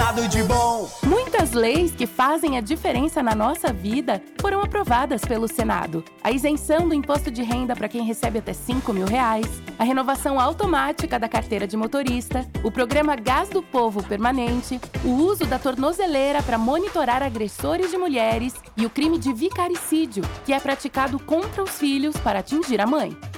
nada de bom. Muitas leis que fazem a diferença na nossa vida foram aprovadas pelo Senado. A isenção do imposto de renda para quem recebe até R$ 5.000, a renovação automática da carteira de motorista, o programa Gás do Povo permanente, o uso da tornozeleira para monitorar agressores de mulheres e o crime de vicaricídio, que é praticado contra os filhos para atingir a mãe.